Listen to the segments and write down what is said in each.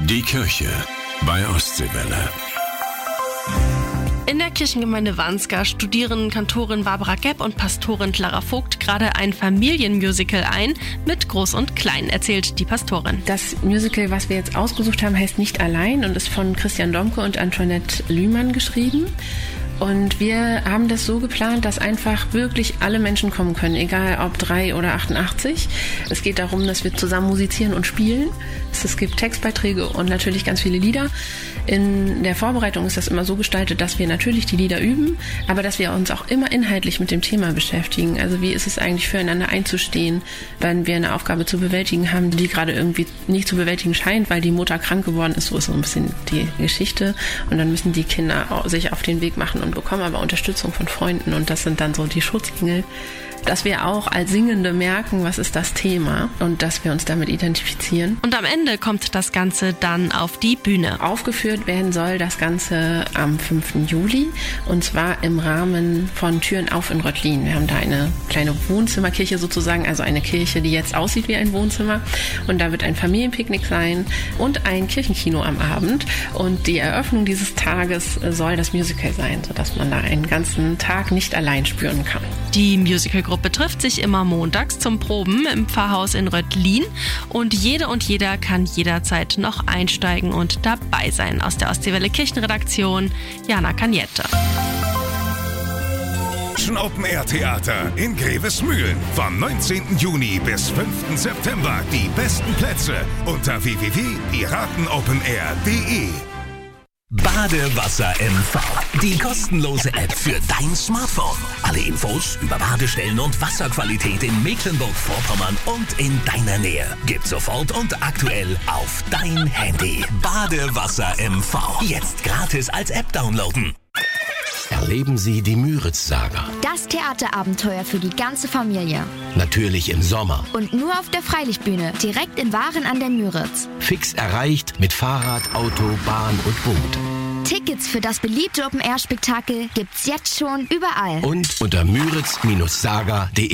Die Kirche bei Ostseewelle. In der Kirchengemeinde Wanska studieren Kantorin Barbara Gepp und Pastorin Clara Vogt gerade ein Familienmusical ein, mit Groß und Klein, erzählt die Pastorin. Das Musical, was wir jetzt ausgesucht haben, heißt Nicht allein und ist von Christian Domke und Antoinette Lühmann geschrieben. Und wir haben das so geplant, dass einfach wirklich alle Menschen kommen können, egal ob 3 oder 88. Es geht darum, dass wir zusammen musizieren und spielen. Es gibt Textbeiträge und natürlich ganz viele Lieder. In der Vorbereitung ist das immer so gestaltet, dass wir natürlich die Lieder üben, aber dass wir uns auch immer inhaltlich mit dem Thema beschäftigen. Also wie ist es eigentlich füreinander einzustehen, wenn wir eine Aufgabe zu bewältigen haben, die gerade irgendwie nicht zu bewältigen scheint, weil die Mutter krank geworden ist. So ist so ein bisschen die Geschichte. Und dann müssen die Kinder sich auf den Weg machen und bekommen aber Unterstützung von Freunden. Und das sind dann so die Schutzengel. Dass wir auch als Singende merken, was ist das Thema und dass wir uns damit identifizieren. Und am Ende kommt das Ganze dann auf die Bühne. Aufgeführt werden soll das Ganze am 5. Juli und zwar im Rahmen von Türen auf in Röttlin. Wir haben da eine kleine Wohnzimmerkirche sozusagen, also eine Kirche, die jetzt aussieht wie ein Wohnzimmer. Und da wird ein Familienpicknick sein und ein Kirchenkino am Abend. Und die Eröffnung dieses Tages soll das Musical sein, sodass man da einen ganzen Tag nicht allein spüren kann. Die Musicalgruppe trifft sich immer montags zum Proben im Pfarrhaus in Röttlin und jede und jeder kann jederzeit noch einsteigen und dabei sein. Aus der Ostseewelle Kirchenredaktion, Jana Cagnette. Open Air Theater in Grevesmühlen. Vom 19. Juni bis 5. September die besten Plätze unter www.piratenopenair.de. Badewasser MV. Die kostenlose App für dein Smartphone. Alle Infos über Badestellen und Wasserqualität in Mecklenburg-Vorpommern und in deiner Nähe. Gibt's sofort und aktuell auf dein Handy. Badewasser MV. Jetzt gratis als App downloaden. Erleben Sie die Müritz-Saga. Das Theaterabenteuer für die ganze Familie. Natürlich im Sommer. Und nur auf der Freilichtbühne, direkt in Waren an der Müritz. Fix erreicht mit Fahrrad, Auto, Bahn und Boot. Tickets für das beliebte Open-Air-Spektakel gibt's jetzt schon überall. Und unter müritz-saga.de.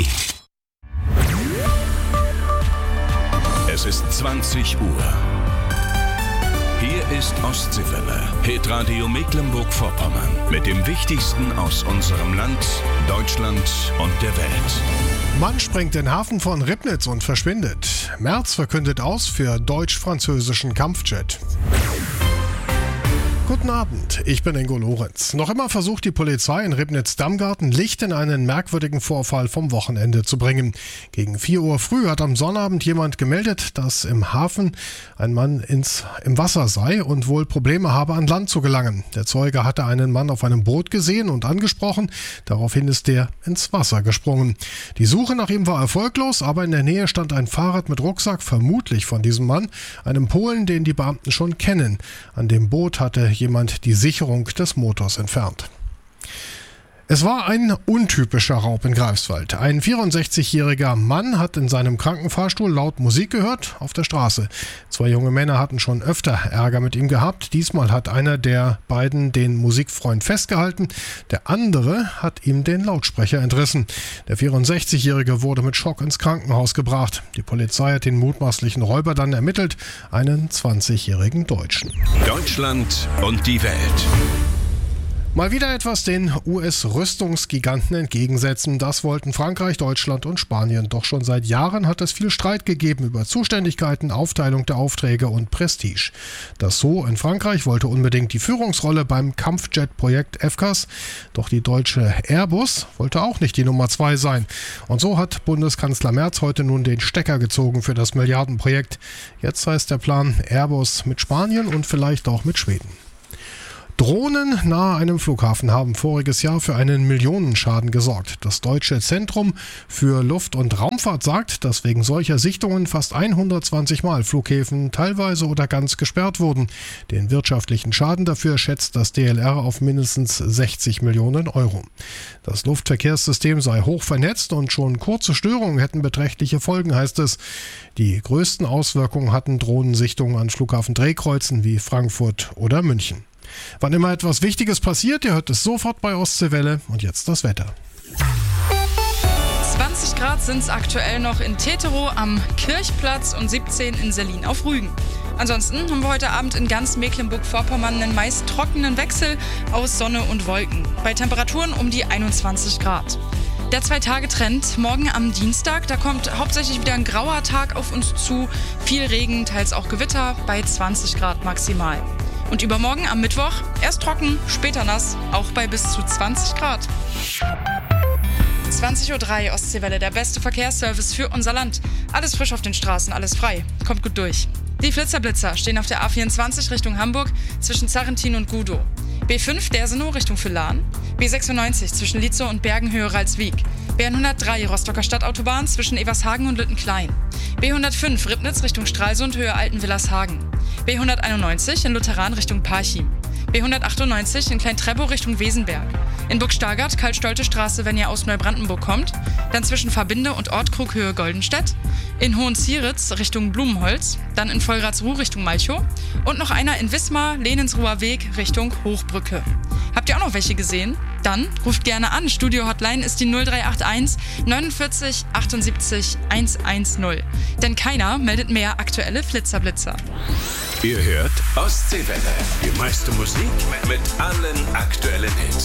Es ist 20 Uhr. Hier ist Ostseewelle, Hitradio Mecklenburg-Vorpommern. Mit dem Wichtigsten aus unserem Land, Deutschland und der Welt. Mann sprengt den Hafen von Ribnitz und verschwindet. Merz verkündet aus für deutsch-französischen Kampfjet. Guten Abend, ich bin Ingo Lorenz. Noch immer versucht die Polizei in Ribnitz-Damgarten Licht in einen merkwürdigen Vorfall vom Wochenende zu bringen. Gegen 4 Uhr früh hat am Sonnabend jemand gemeldet, dass im Hafen ein Mann im Wasser sei und wohl Probleme habe, an Land zu gelangen. Der Zeuge hatte einen Mann auf einem Boot gesehen und angesprochen. Daraufhin ist der ins Wasser gesprungen. Die Suche nach ihm war erfolglos, aber in der Nähe stand ein Fahrrad mit Rucksack, vermutlich von diesem Mann, einem Polen, den die Beamten schon kennen. An dem Boot hatte jemand die Sicherung des Motors entfernt. Es war ein untypischer Raub in Greifswald. Ein 64-jähriger Mann hat in seinem Krankenfahrstuhl laut Musik gehört auf der Straße. 2 junge Männer hatten schon öfter Ärger mit ihm gehabt. Diesmal hat einer der beiden den Musikfreund festgehalten. Der andere hat ihm den Lautsprecher entrissen. Der 64-jährige wurde mit Schock ins Krankenhaus gebracht. Die Polizei hat den mutmaßlichen Räuber dann ermittelt, einen 20-jährigen Deutschen. Deutschland und die Welt. Mal wieder etwas den US-Rüstungsgiganten entgegensetzen. Das wollten Frankreich, Deutschland und Spanien. Doch schon seit Jahren hat es viel Streit gegeben über Zuständigkeiten, Aufteilung der Aufträge und Prestige. Das So in Frankreich wollte unbedingt die Führungsrolle beim Kampfjet-Projekt FCAS. Doch die deutsche Airbus wollte auch nicht die Nummer 2 sein. Und so hat Bundeskanzler Merz heute nun den Stecker gezogen für das Milliardenprojekt. Jetzt heißt der Plan Airbus mit Spanien und vielleicht auch mit Schweden. Drohnen nahe einem Flughafen haben voriges Jahr für einen Millionenschaden gesorgt. Das Deutsche Zentrum für Luft- und Raumfahrt sagt, dass wegen solcher Sichtungen fast 120 Mal Flughäfen teilweise oder ganz gesperrt wurden. Den wirtschaftlichen Schaden dafür schätzt das DLR auf mindestens 60 Millionen Euro. Das Luftverkehrssystem sei hoch vernetzt und schon kurze Störungen hätten beträchtliche Folgen, heißt es. Die größten Auswirkungen hatten Drohnensichtungen an Flughafen Drehkreuzen wie Frankfurt oder München. Wann immer etwas Wichtiges passiert, ihr hört es sofort bei Ostseewelle. Und jetzt das Wetter. 20 Grad sind es aktuell noch in Teterow am Kirchplatz und 17 in Sellin auf Rügen. Ansonsten haben wir heute Abend in ganz Mecklenburg-Vorpommern einen meist trockenen Wechsel aus Sonne und Wolken. Bei Temperaturen um die 21 Grad. Der 2-Tage-Trend morgen am Dienstag, da kommt hauptsächlich wieder ein grauer Tag auf uns zu. Viel Regen, teils auch Gewitter bei 20 Grad maximal. Und übermorgen am Mittwoch erst trocken, später nass, auch bei bis zu 20 Grad. 20.03 Uhr Ostseewelle, der beste Verkehrsservice für unser Land. Alles frisch auf den Straßen, alles frei. Kommt gut durch. Die Flitzerblitzer stehen auf der A24 Richtung Hamburg zwischen Zarrentin und Gudow. B5 Dersenow Richtung Villahn. B96 zwischen Lietzow und Bergenhöhe-Ralswiek. B103 Rostocker Stadtautobahn zwischen Evershagen und Lüttenklein. B105 Ribnitz Richtung Stralsund Höhe Altenwillershagen. B191 in Lutheran Richtung Parchim. B198 in Klein-Treppow Richtung Wesenberg. In Burgstargard, Kaltstolte Straße, wenn ihr aus Neubrandenburg kommt. Dann zwischen Verbinde und Ortkrug Höhe Goldenstedt. In Hohenzieritz Richtung Blumenholz. Dann in Vollratsruh Richtung Malchow. Und noch einer in Wismar, Lenensruher Weg Richtung Hochbrücke. Habt ihr auch noch welche gesehen? Dann ruft gerne an. Studio-Hotline ist die 0381 49 78 110. Denn keiner meldet mehr aktuelle Flitzerblitzer. Ihr hört Ostseewelle. Die meiste Musik mit allen aktuellen Hits.